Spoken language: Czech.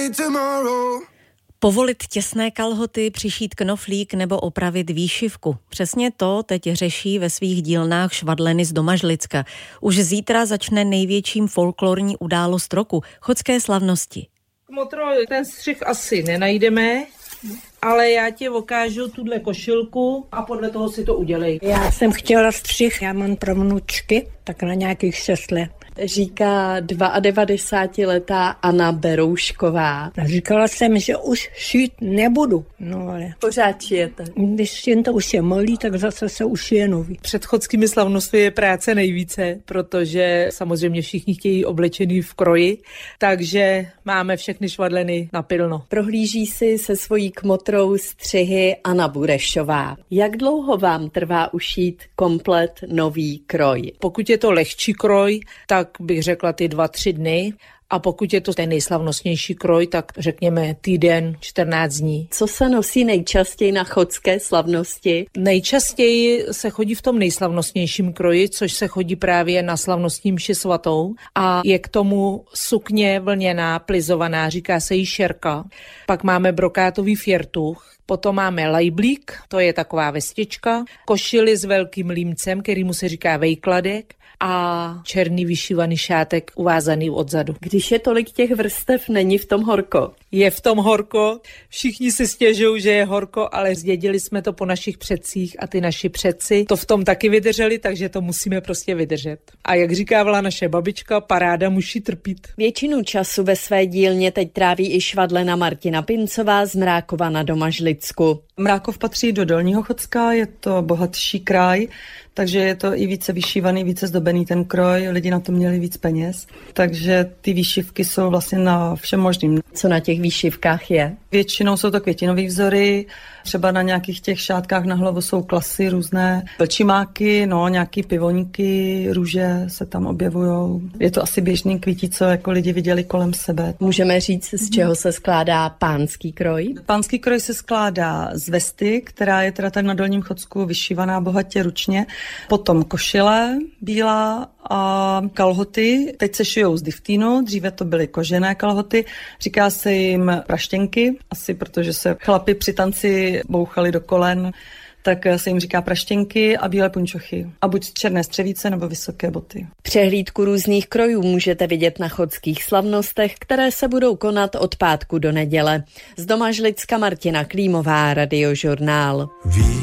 Povolit těsné kalhoty, přišít knoflík nebo opravit výšivku. Přesně to teď řeší ve svých dílnách švadleny z Domažlicka. Už zítra začne největším folklorní událost roku – chodské slavnosti. Kmotro, ten střih asi nenajdeme, ale já ti ukážu tuhle košilku a podle toho si to udělej. Já jsem chtěla střih, já mám pravnučky, tak na nějakých 6 let. Říká 92letá Anna Beroušková. Říkala jsem, že už šít nebudu. No ale pořád šijete. Když jen to už je malý, tak zase se ušije nový. Před chodskými slavnostmi je práce nejvíce, protože samozřejmě všichni chtějí oblečený v kroji, takže máme všechny švadleny napilno. Prohlíží si se svojí kmotrou střihy Anna Burešová. Jak dlouho vám trvá ušít komplet nový kroj? Pokud je to lehčí kroj, tak bych řekla ty 2-3 dny. A pokud je to ten nejslavnostnější kroj, tak řekněme týden, 14 dní. Co se nosí nejčastěji na chodské slavnosti? Nejčastěji se chodí v tom nejslavnostnějším kroji, což se chodí právě na slavnostní mši svatou. A je k tomu sukně vlněná, plizovaná, říká se jí šerka. Pak máme brokátový fjertuch. Potom máme lajblík, to je taková vestička, košili s velkým límcem, kterýmu se říká vejkladek, a černý vyšívaný šátek uvázaný odzadu. Když je tolik těch vrstev, není v tom horko? Je v tom horko, všichni si stěžují, že je horko, ale zdědili jsme to po našich předcích a ty naši předci to v tom taky vydrželi, takže to musíme prostě vydržet. A jak říkávala naše babička, paráda musí trpít. Většinu času ve své dílně teď tráví i švadlena Martina Pincová z Mrákova na Domažlicku. Mrákov patří do Dolního Chodska, je to bohatší kraj, takže je to i více vyšívaný, více zdobený ten kroj, lidi na to měli víc peněz, takže ty výšivky jsou vlastně na všem možným. Co na těch výšivkách je? Většinou jsou to květinové vzory, třeba na nějakých těch šátkách na hlavu jsou klasy různé, vlčimáky, nějaký pivoníky, růže se tam objevujou. Je to asi běžný kvítí, co jako lidi viděli kolem sebe. Můžeme říct, z čeho se skládá pánský kroj? Pánský kroj se skládá z vesty, která je teda tak na Dolním Chodsku vyšívaná bohatě ručně, potom košile bílá a kalhoty. Teď se šijou z diftínu, dříve to byly kožené kalhoty, říká se jim praštěnky, asi protože se chlapi při tanci bouchali do kolen, tak se jim říká praštěnky a bílé punčochy. A buď černé střevíce nebo vysoké boty. Přehlídku různých krojů můžete vidět na chodských slavnostech, které se budou konat od pátku do neděle. Z Domažlicka Martina Klímová, Radiožurnál.